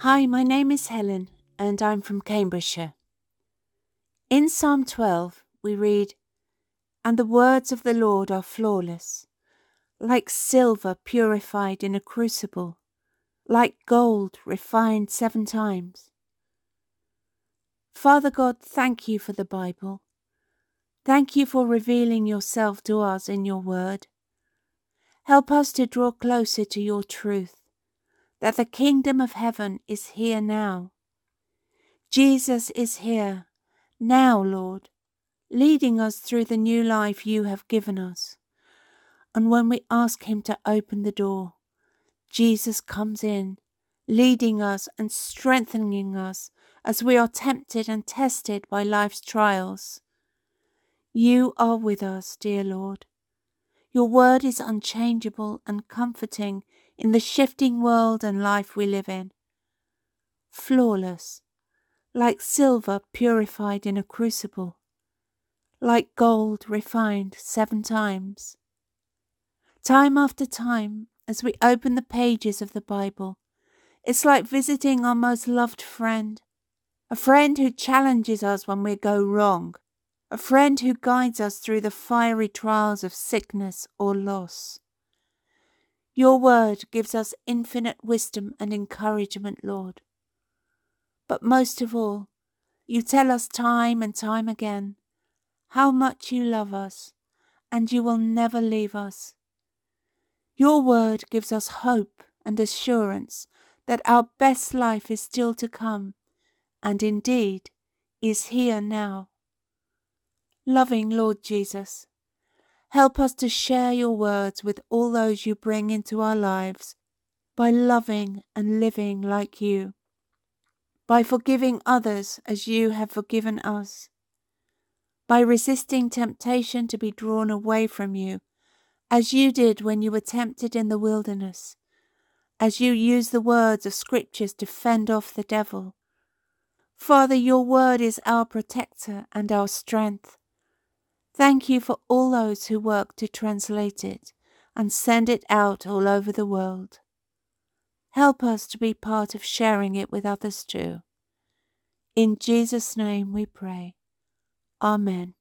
Hi, my name is Helen and I'm from Cambridgeshire. In Psalm 12 we read, "And the words of the Lord are flawless, like silver purified in a crucible, like gold refined 7 times." Father God, thank you for the Bible. Thank you for revealing yourself to us in your word. Help us to draw closer to your truth, that the kingdom of heaven is here now. Jesus is here now, Lord, leading us through the new life you have given us. And when we ask him to open the door, Jesus comes in, leading us and strengthening us as we are tempted and tested by life's trials. You are with us, dear Lord. Your word is unchangeable and comforting in the shifting world and life we live in. Flawless, like silver purified in a crucible, like gold refined 7 times. Time after time, as we open the pages of the Bible, it's like visiting our most loved friend, a friend who challenges us when we go wrong, a friend who guides us through the fiery trials of sickness or loss. Your word gives us infinite wisdom and encouragement, Lord. But most of all, you tell us time and time again how much you love us and you will never leave us. Your word gives us hope and assurance that our best life is still to come, and indeed is here now. Loving Lord Jesus, help us to share your words with all those you bring into our lives by loving and living like you, by forgiving others as you have forgiven us, by resisting temptation to be drawn away from you as you did when you were tempted in the wilderness, as you use the words of scriptures to fend off the devil. Father, your word is our protector and our strength. Thank you for all those who work to translate it and send it out all over the world. Help us to be part of sharing it with others too. In Jesus' name we pray. Amen.